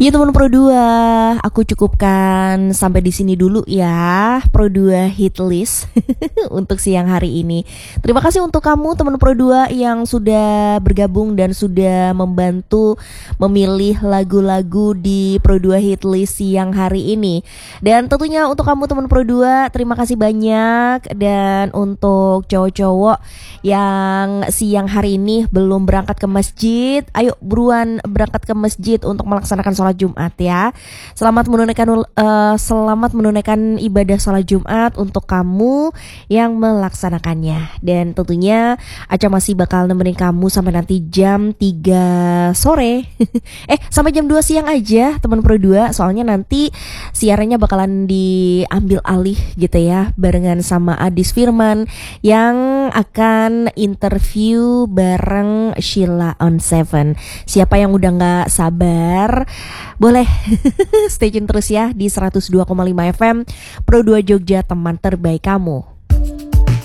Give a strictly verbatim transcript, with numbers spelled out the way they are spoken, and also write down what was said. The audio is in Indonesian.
Ya teman Pro dua, aku cukupkan sampai di sini dulu ya Pro dua hit list untuk siang hari ini. Terima kasih untuk kamu teman Pro dua yang sudah bergabung dan sudah membantu memilih lagu-lagu di Pro dua hit list siang hari ini. Dan tentunya untuk kamu teman Pro dua, terima kasih banyak. Dan untuk cowok-cowok yang siang hari ini belum berangkat ke masjid, ayo buruan berangkat ke masjid untuk melaksanakan sholat Jumat ya. Selamat menunaikan uh, selamat menunaikan ibadah sholat Jumat untuk kamu yang melaksanakannya. Dan tentunya Aca masih bakal nemenin kamu sampai nanti jam tiga sore. eh sampai jam dua siang aja teman Pro dua, soalnya nanti siarannya bakalan diambil alih gitu ya, barengan sama Adis Firman yang akan interview bareng Sheila on Seven. Siapa yang udah gak sabar, boleh stay tune terus ya di seratus dua koma lima F M Pro dua Jogja, teman terbaik kamu.